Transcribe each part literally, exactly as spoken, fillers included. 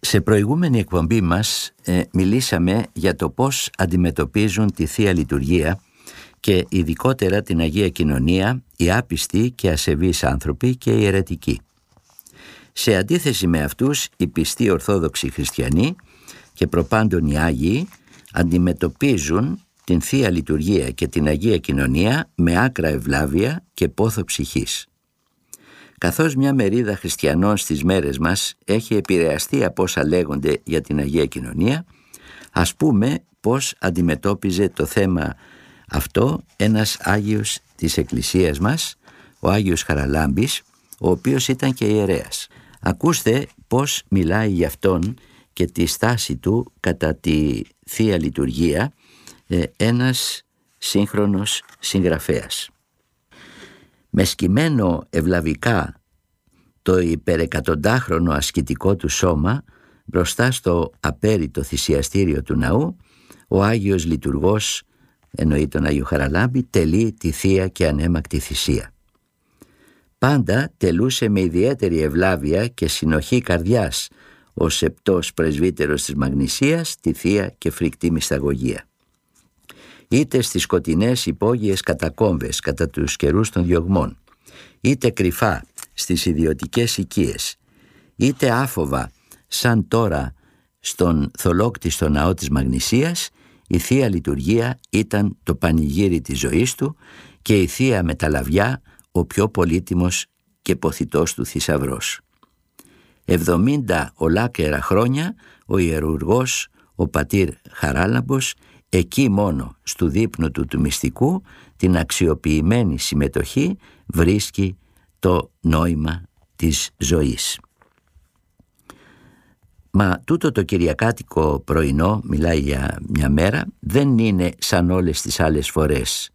Σε προηγούμενη εκπομπή μας ε, μιλήσαμε για το πώς αντιμετωπίζουν τη Θεία Λειτουργία και ειδικότερα την Αγία Κοινωνία οι άπιστοι και ασεβείς άνθρωποι και οι αιρετικοί. Σε αντίθεση με αυτούς, οι πιστοί Ορθόδοξοι Χριστιανοί και προπάντων οι Άγιοι αντιμετωπίζουν την Θεία Λειτουργία και την Αγία Κοινωνία με άκρα ευλάβεια και πόθο ψυχής. Καθώς μια μερίδα χριστιανών στις μέρες μας έχει επηρεαστεί από όσα λέγονται για την Αγία Κοινωνία, ας πούμε πώς αντιμετώπιζε το θέμα αυτό ένας Άγιος της Εκκλησίας μας, ο Άγιος Χαραλάμπης, ο οποίος ήταν και ιερέας. Ακούστε πώς μιλάει για αυτόν και τη στάση του κατά τη Θεία Λειτουργία ε, ένας σύγχρονος συγγραφέας. Με σκυμμένο ευλαβικά το υπερεκατοντάχρονο ασκητικό του σώμα μπροστά στο απέριτο θυσιαστήριο του ναού, ο Άγιος Λειτουργός, εννοεί τον Άγιο Χαραλάμπη, τελεί τη Θεία και ανέμακτη θυσία. Πάντα τελούσε με ιδιαίτερη ευλάβεια και συνοχή καρδιάς ο σεπτός πρεσβύτερος της Μαγνησίας τη Θεία και φρικτή μυσταγωγία. Είτε στις σκοτεινές υπόγειες κατακόμβες κατά τους καιρούς των διωγμών, είτε κρυφά στις ιδιωτικές οικίες, είτε άφοβα σαν τώρα στον θολόκτιστο ναό της Μαγνησίας, η Θεία Λειτουργία ήταν το πανηγύρι της ζωής του και η Θεία Μεταλαβιά ο πιο πολύτιμος και ποθητός του θησαυρός. Εβδομήντα ολάκερα χρόνια ο ιερουργός, ο πατήρ Χαράλαμπος, εκεί μόνο στου δείπνου του του μυστικού, την αξιοποιημένη συμμετοχή βρίσκει το νόημα της ζωής. Μα τούτο το κυριακάτικο πρωινό, μιλάει για μια μέρα, δεν είναι σαν όλες τις άλλες φορές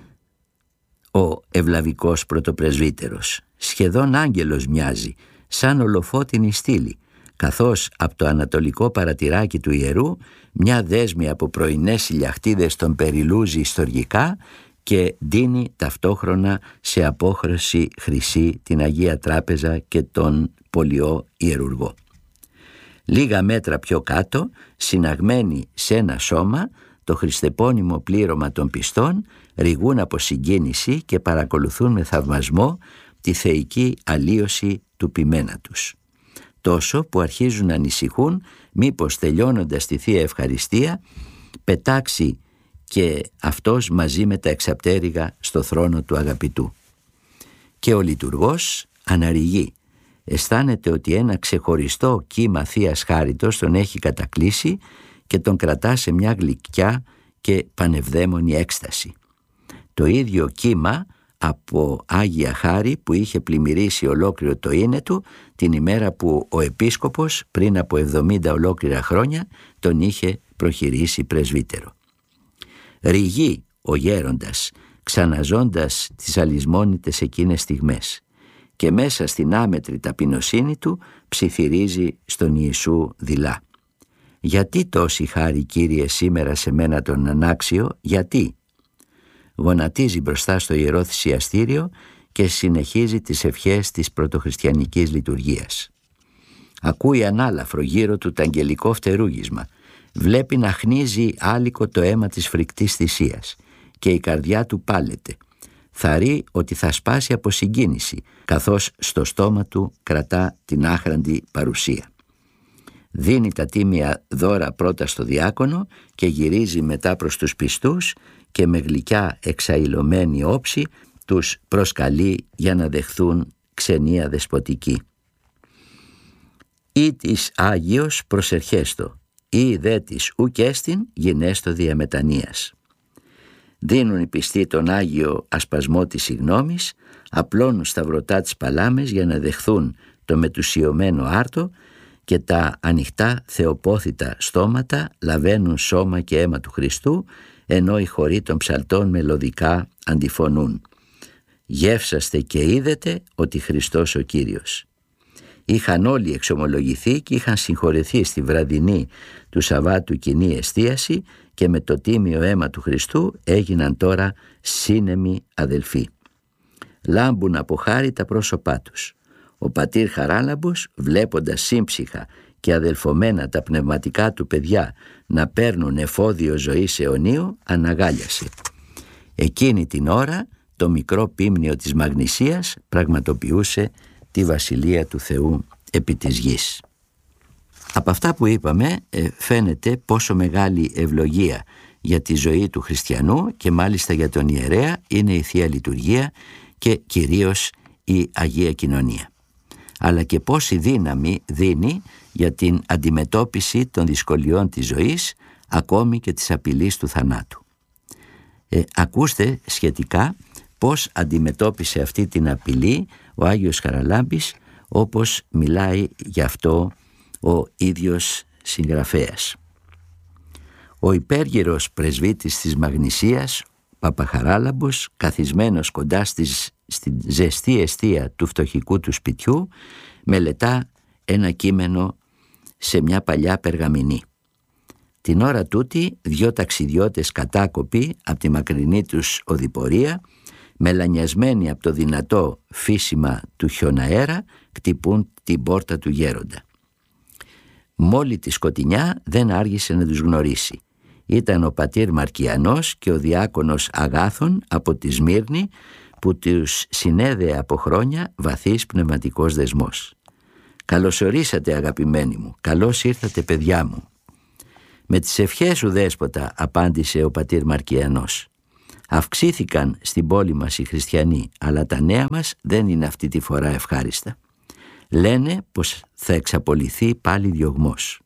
ο ευλαβικός πρωτοπρεσβύτερος. Σχεδόν άγγελος μοιάζει, σαν ολοφώτινη στήλη, καθώς από το ανατολικό παρατηράκι του ιερού μια δέσμη από πρωινές ηλιαχτίδες τον περιλούζει ιστορικά και δίνει ταυτόχρονα σε απόχρωση χρυσή την Αγία Τράπεζα και τον πολιό ιερουργό. Λίγα μέτρα πιο κάτω, συναγμένοι σε ένα σώμα, το χριστεπώνυμο πλήρωμα των πιστών ρηγούν από συγκίνηση και παρακολουθούν με θαυμασμό τη θεϊκή αλλίωση του ποιμένα τους. Τόσο που αρχίζουν να ανησυχούν μήπως τελειώνοντας τη Θεία Ευχαριστία πετάξει και αυτός μαζί με τα εξαπτέρυγα στο θρόνο του αγαπητού. Και ο λειτουργός αναρριγεί. Αισθάνεται ότι ένα ξεχωριστό κύμα Θείας Χάριτος τον έχει κατακλείσει και τον κρατά σε μια γλυκιά και πανευδαίμονη έκσταση. Το ίδιο κύμα από Άγια Χάρη που είχε πλημμυρίσει ολόκληρο το είναι του την ημέρα που ο επίσκοπος πριν από εβδομήντα ολόκληρα χρόνια τον είχε προχειρήσει πρεσβύτερο. Ρηγεί ο γέροντας ξαναζώντας τις αλυσμόνητες εκείνες στιγμές και μέσα στην άμετρη ταπεινοσύνη του ψιθυρίζει στον Ιησού δειλά. «Γιατί τόση χάρη, Κύριε, σήμερα σε μένα τον ανάξιο, γιατί?» Γονατίζει μπροστά στο Ιερό Θυσιαστήριο και συνεχίζει τις ευχές της πρωτοχριστιανικής λειτουργίας. Ακούει ανάλαφρο γύρω του τ' αγγελικό φτερούγισμα. Βλέπει να χνίζει άλικο το αίμα της φρικτής θυσίας και η καρδιά του πάλεται. Θαρεί ότι θα σπάσει από συγκίνηση, καθώς στο στόμα του κρατά την άχραντη παρουσία. Δίνει τα τίμια δώρα πρώτα στο διάκονο και γυρίζει μετά προς τους πιστούς και με γλυκιά εξαϊλωμένη όψη τους προσκαλεί για να δεχθούν ξενία δεσποτική. «Ή της Άγιος προσερχέστο, ή δε της ουκ έστιν γινέστο διαμετανοίας». Δίνουν οι πιστοί τον Άγιο ασπασμό της συγνώμης, απλώνουν σταυρωτά τις παλάμες για να δεχθούν το μετουσιωμένο άρτο και τα ανοιχτά θεοπόθητα στόματα λαβαίνουν σώμα και αίμα του Χριστού, ενώ οι χοροί των ψαλτών μελωδικά αντιφωνούν «Γεύσαστε και είδετε ότι Χριστός ο Κύριος». Είχαν όλοι εξομολογηθεί και είχαν συγχωρεθεί στη βραδινή του Σαββάτου κοινή εστίαση και με το τίμιο αίμα του Χριστού έγιναν τώρα σύνεμοι αδελφοί. Λάμπουν από χάρη τα πρόσωπά τους. Ο πατήρ Χαράλαμπος, βλέποντας σύμψυχα και αδελφομένα τα πνευματικά του παιδιά να παίρνουν εφόδιο ζωής αιωνίου, αναγάλιασε. Εκείνη την ώρα το μικρό πίμνιο της Μαγνησίας πραγματοποιούσε τη Βασιλεία του Θεού επί της γης. Από αυτά που είπαμε φαίνεται πόσο μεγάλη ευλογία για τη ζωή του χριστιανού και μάλιστα για τον ιερέα είναι η Θεία Λειτουργία και κυρίως η Αγία Κοινωνία. Αλλά και πόση δύναμη δίνει για την αντιμετώπιση των δυσκολιών της ζωής, ακόμη και της απειλής του θανάτου. Ε, ακούστε σχετικά πώς αντιμετώπισε αυτή την απειλή ο Άγιος Χαραλάμπης, όπως μιλάει γι' αυτό ο ίδιος συγγραφέας. Ο υπέργυρος πρεσβύτης της Μαγνησίας, Παπαχαράλαμπος, καθισμένος κοντά στις, στη ζεστή εστία του φτωχικού του σπιτιού, μελετά ένα κείμενο σε μια παλιά περγαμηνή. Την ώρα τούτη δυο ταξιδιώτες κατάκοποι από τη μακρινή τους οδηπορία, μελανιασμένοι από το δυνατό φύσιμα του χιοναέρα, κτυπούν την πόρτα του γέροντα. Μόλι τη σκοτεινιά δεν άργησε να τους γνωρίσει. Ήταν ο πατήρ Μαρκιανός και ο διάκονος Αγάθων από τη Σμύρνη, που τους συνέδεε από χρόνια βαθύς πνευματικός δεσμός. «Καλωσορίσατε, αγαπημένοι μου, καλώς ήρθατε, παιδιά μου». «Με τις ευχές σου, δέσποτα», απάντησε ο πατήρ Μαρκιανός. «Αυξήθηκαν στην πόλη μας οι χριστιανοί, αλλά τα νέα μας δεν είναι αυτή τη φορά ευχάριστα. Λένε πως θα εξαπολυθεί πάλι διωγμός».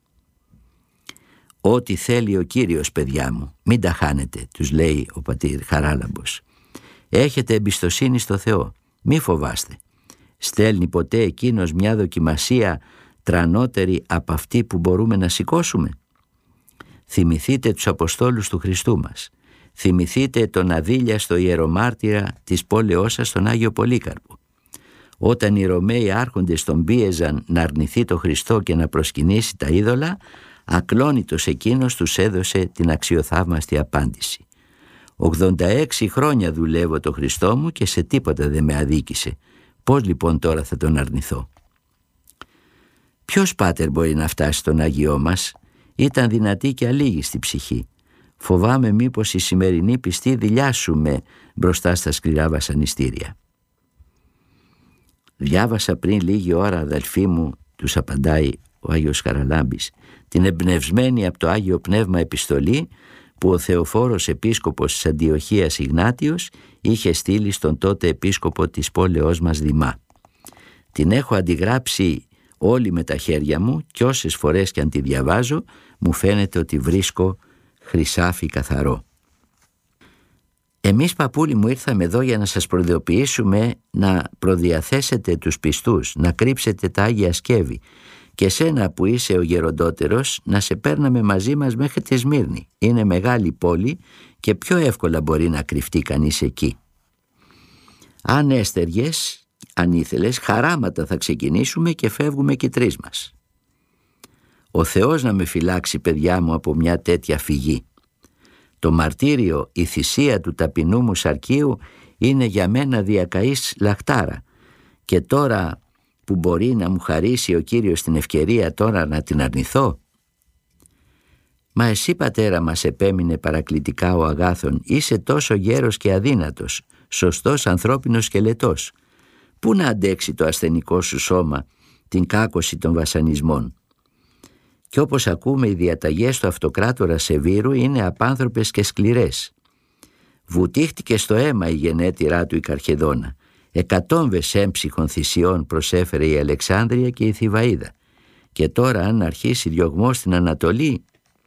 «Ό,τι θέλει ο Κύριος, παιδιά μου, μην τα χάνετε», τους λέει ο πατήρ Χαράλαμπος. «Έχετε εμπιστοσύνη στο Θεό, μη φοβάστε. Στέλνει ποτέ εκείνος μια δοκιμασία τρανότερη από αυτή που μπορούμε να σηκώσουμε? Θυμηθείτε τους Αποστόλους του Χριστού μας. Θυμηθείτε τον αδίλιαστο ιερομάρτυρα της πόλεώς σας, τον Άγιο Πολύκαρπο. Όταν οι Ρωμαίοι άρχοντες τον πίεζαν να αρνηθεί το Χριστό και να προσκυνήσει τα είδωλα, ακλόνητος εκείνος τους έδωσε την αξιοθαύμαστη απάντηση. ογδόντα έξι χρόνια δουλεύω το Χριστό μου και σε τίποτα δεν με αδίκησε. Πώς λοιπόν τώρα θα τον αρνηθώ?» Ποιος πάτερ μπορεί να φτάσει στον Άγιό μας? Ήταν δυνατή και αλήγιστη ψυχή. Φοβάμαι μήπως η σημερινή πιστή δειλιάσουμε μπροστά στα σκληρά βασανιστήρια. «Διάβασα πριν λίγη ώρα, αδελφοί μου», τους απαντάει ο Άγιος Χαραλάμπης, «την εμπνευσμένη από το Άγιο Πνεύμα επιστολή που ο Θεοφόρος επίσκοπος της Αντιοχίας Ιγνάτιος είχε στείλει στον τότε επίσκοπο της πόλεως μας Δημά. Την έχω αντιγράψει όλη με τα χέρια μου και όσες φορές και αν τη διαβάζω μου φαίνεται ότι βρίσκω χρυσάφι καθαρό. Εμείς, παππούλη μου, ήρθαμε εδώ για να σας προειδοποιήσουμε να προδιαθέσετε τους πιστούς, να κρύψετε τα Άγια Σκεύη, και σένα που είσαι ο γεροντότερος να σε παίρναμε μαζί μας μέχρι τη Σμύρνη. Είναι μεγάλη πόλη και πιο εύκολα μπορεί να κρυφτεί κανείς εκεί. Αν έστεργες, αν ήθελες, χαράματα θα ξεκινήσουμε και φεύγουμε και τρεις μας. Ο Θεός να με φυλάξει, παιδιά μου, από μια τέτοια φυγή. Το μαρτύριο, η θυσία του ταπεινού μου σαρκίου είναι για μένα διακαής λαχτάρα, και τώρα που μπορεί να μου χαρίσει ο Κύριος την ευκαιρία τώρα να την αρνηθώ? «Μα εσύ, πατέρα μας», επέμεινε παρακλητικά ο Αγάθων, «είσαι τόσο γέρος και αδύνατος, σωστός ανθρώπινος σκελετός. Πού να αντέξει το ασθενικό σου σώμα την κάκωση των βασανισμών? Και όπως ακούμε, οι διαταγές του αυτοκράτορα Σεβίρου είναι απάνθρωπες και σκληρές. Βουτήχτηκε στο αίμα η γενέτειρά του η Καρχεδόνα. Εκατόμβες έμψυχων θυσιών προσέφερε η Αλεξάνδρεια και η Θηβαΐδα. Και τώρα, αν αρχίσει διωγμός στην Ανατολή...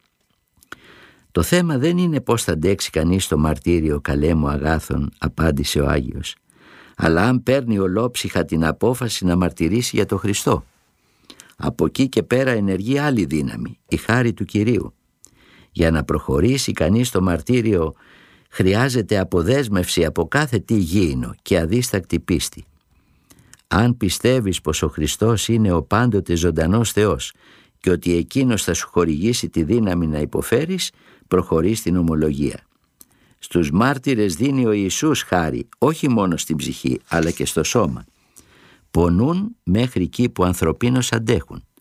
Το θέμα δεν είναι πώς θα αντέξει κανείς το μαρτύριο, καλέ μου Αγάθων, απάντησε ο Άγιος, αλλά αν παίρνει ολόψυχα την απόφαση να μαρτυρήσει για το Χριστό. Από εκεί και πέρα ενεργεί άλλη δύναμη, η χάρη του Κυρίου. Για να προχωρήσει κανείς το μαρτύριο χρειάζεται αποδέσμευση από κάθε τι γήινο και αδίστακτη πίστη. Αν πιστεύεις πως ο Χριστός είναι ο πάντοτε ζωντανός Θεός και ότι Εκείνος θα σου χορηγήσει τη δύναμη να υποφέρεις, προχωρείς στην ομολογία. Στους μάρτυρες δίνει ο Ιησούς χάρη, όχι μόνο στην ψυχή αλλά και στο σώμα. Πονούν μέχρι εκεί που ανθρωπίνως αντέχουν.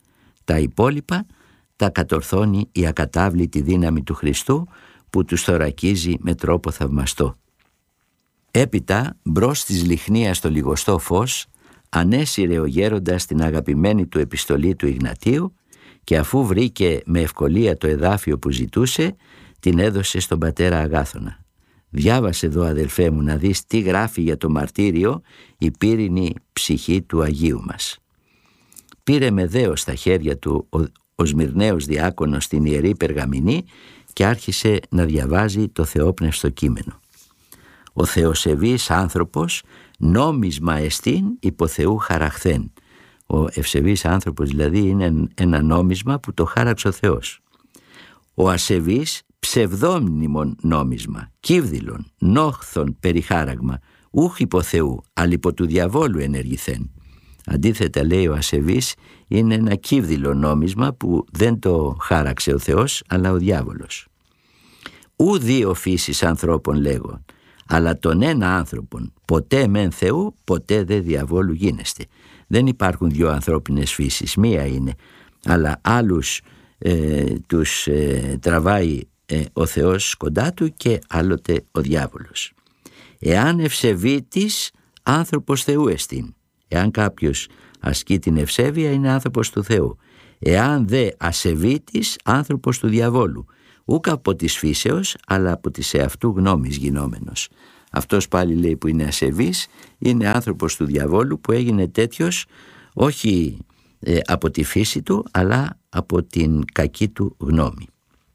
Τα υπόλοιπα τα κατορθώνει η ακατάβλητη δύναμη του Χριστού που τους θωρακίζει με τρόπο θαυμαστό. Έπειτα, μπρος της λιχνίας στο λιγοστό φως, ανέσυρε ο γέροντας την αγαπημένη του επιστολή του Ιγνατίου και αφού βρήκε με ευκολία το εδάφιο που ζητούσε, την έδωσε στον πατέρα Αγάθωνα. «Διάβασε εδώ, αδελφέ μου, να δεις τι γράφει για το μαρτύριο η πύρινη ψυχή του Αγίου μας». Πήρε με δέος στα χέρια του ο, ο Σμυρναίος διάκονος την Ιερή Περγαμηνή και άρχισε να διαβάζει το θεόπνευστο κείμενο. «Ο θεοσεβής άνθρωπος νόμισμα εστίν υπό Θεού χαραχθέν». Ο ευσεβής άνθρωπος δηλαδή είναι ένα νόμισμα που το χάραξε ο Θεός. «Ο ασεβής ψευδόμνημον νόμισμα, κύβδηλον, νόχθον περιχάραγμα, ούχ υπό Θεού, αλλά υπό του διαβόλου ενεργηθέν». Αντίθετα, λέει, ο ασεβής είναι ένα κύβδηλο νόμισμα που δεν το χάραξε ο Θεός, αλλά ο διάβολος. «Ου δύο φύσεις ανθρώπων λέγω, αλλά τον ένα άνθρωπον, ποτέ μεν Θεού, ποτέ δε διαβόλου γίνεστε». Δεν υπάρχουν δύο ανθρώπινες φύσεις, μία είναι, αλλά άλλους ε, τους ε, τραβάει ε, ο Θεός κοντά του και άλλοτε ο διάβολος. «Εάν ευσεβήτης, άνθρωπος Θεού εστίν». Εάν κάποιος ασκεί την ευσέβεια, είναι άνθρωπος του Θεού. «Εάν δε ασεβήτης, άνθρωπος του διαβόλου, ούκ από της φύσεως, αλλά από της εαυτού γνώμης γινόμενος». Αυτός πάλι, λέει, που είναι ασεβής, είναι άνθρωπος του διαβόλου που έγινε τέτοιος όχι ε, από τη φύση του, αλλά από την κακή του γνώμη.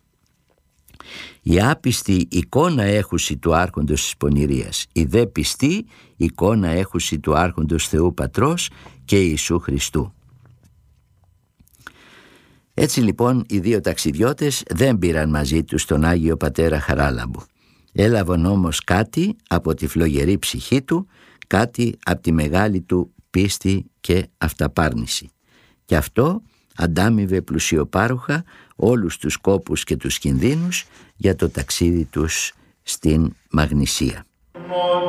«Η άπιστη εικόνα έχουση του άρχοντος της πονηρίας, η δε πιστή εικόνα έχουση του άρχοντος Θεού Πατρός και Ιησού Χριστού». Έτσι λοιπόν οι δύο ταξιδιώτες δεν πήραν μαζί τους τον Άγιο Πατέρα Χαράλαμπο. Έλαβαν όμως κάτι από τη φλογερή ψυχή του, κάτι από τη μεγάλη του πίστη και αυταπάρνηση. Και αυτό αντάμιβε πλουσιοπάροχα όλους τους κόπους και τους κινδύνους για το ταξίδι τους στην Μαγνησία.